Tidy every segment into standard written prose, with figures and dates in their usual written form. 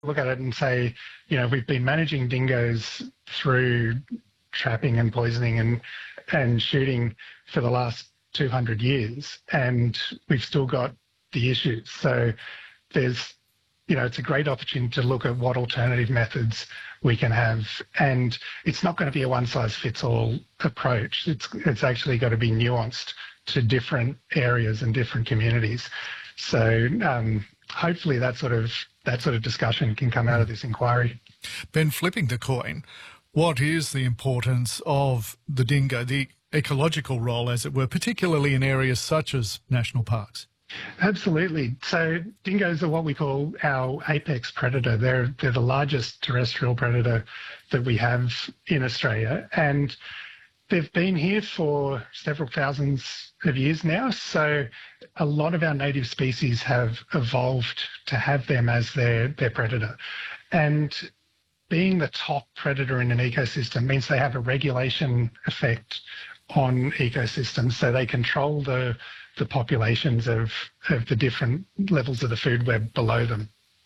look at it and say, we've been managing dingoes through trapping and poisoning and shooting for the last 200 years, and we've still got the issues. So there's, it's a great opportunity to look at what alternative methods we can have. And it's not going to be a one-size-fits-all approach. It's actually got to be nuanced to different areas and different communities. So hopefully that sort of discussion can come out of this inquiry. Ben, flipping the coin, what is the importance of the dingo, the ecological role, as it were, particularly in areas such as national parks? Absolutely. So dingoes are what we call our apex predator. They're the largest terrestrial predator that we have in Australia, and they've been here for several thousands of years now. So a lot of our native species have evolved to have them as their predator. And being the top predator in an ecosystem means they have a regulation effect on ecosystems. So they control the populations of the different levels of the food web below them.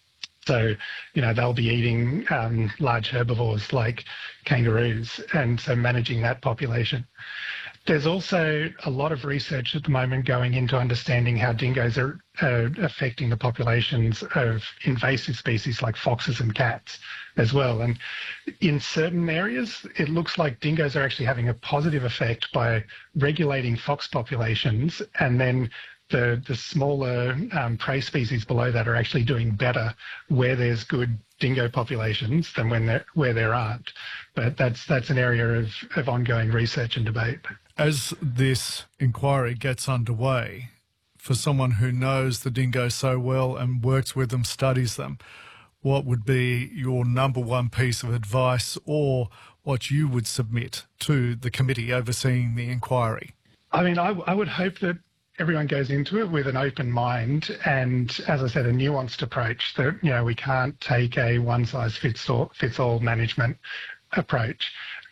So, they'll be eating large herbivores like kangaroos, and so managing that population. There's also a lot of research at the moment going into understanding how dingoes are affecting the populations of invasive species like foxes and cats as well. And in certain areas, it looks like dingoes are actually having a positive effect by regulating fox populations, and then the smaller prey species below that are actually doing better where there's good dingo populations than where there aren't. But that's an area of ongoing research and debate. As this inquiry gets underway, for someone who knows the dingo so well and works with them, studies them, what would be your number one piece of advice, or what you would submit to the committee overseeing the inquiry? I mean, I would hope that everyone goes into it with an open mind and, as I said, a nuanced approach. That, we can't take a one-size-fits-all management approach.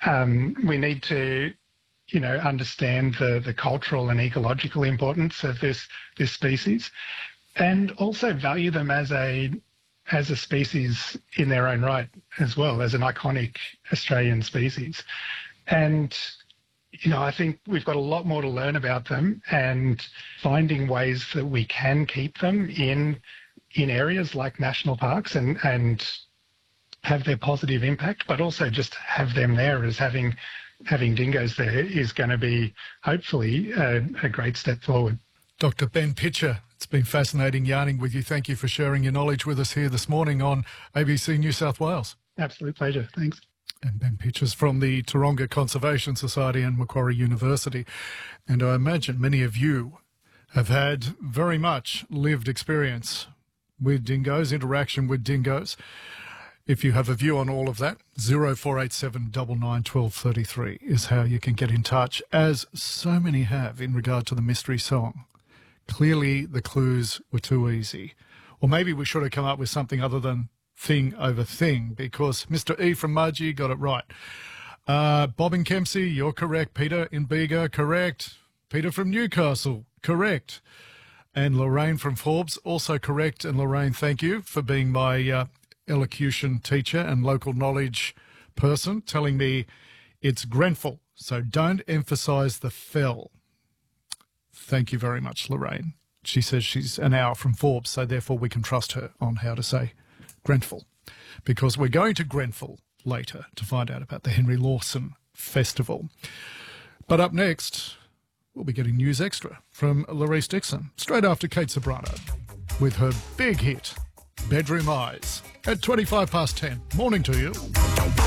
We need to understand the cultural and ecological importance of this species, and also value them as a species in their own right as well, as an iconic Australian species. And I think we've got a lot more to learn about them, and finding ways that we can keep them in areas like national parks and have their positive impact, but also just have them there as having dingoes there is going to be hopefully a great step forward. Dr. Ben Pitcher, it's been fascinating yarning with you. Thank you for sharing your knowledge with us here this morning on ABC New South Wales. Absolute pleasure. Thanks. And Ben Pitcher's from the Taronga Conservation Society and Macquarie University. And I imagine many of you have had very much lived experience with dingoes, interaction with dingoes. If you have a view on all of that, 0487 99 1233 is how you can get in touch, as so many have in regard to the mystery song. Clearly the clues were too easy. Or maybe we should have come up with something other than thing over thing, because Mr. E from Mudgee got it right. Bob in Kempsey, you're correct. Peter in Bega, correct. Peter from Newcastle, correct. And Lorraine from Forbes, also correct. And Lorraine, thank you for being my elocution teacher and local knowledge person, telling me it's Grenfell, so don't emphasise the fell. Thank you very much, Lorraine. She says she's an hour from Forbes, so therefore we can trust her on how to say Grenfell, because we're going to Grenfell later to find out about the Henry Lawson Festival. But up next, we'll be getting News Extra from Laurice Dixon, straight after Kate Sobrano, with her big hit, Bedroom Eyes, at 10:25. Morning to you.